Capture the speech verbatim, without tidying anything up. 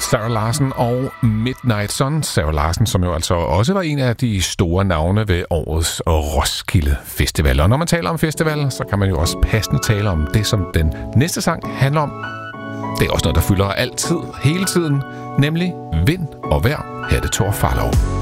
Sarah Larsen og Midnight Sun. Sarah Larsen, som jo altså også var en af de store navne ved årets Roskilde Festival. Og når man taler om festival, så kan man jo også passende tale om det, som den næste sang handler om. Det er også noget, der fylder altid, hele tiden, nemlig vind og vejr. Her er det Thor Farlov.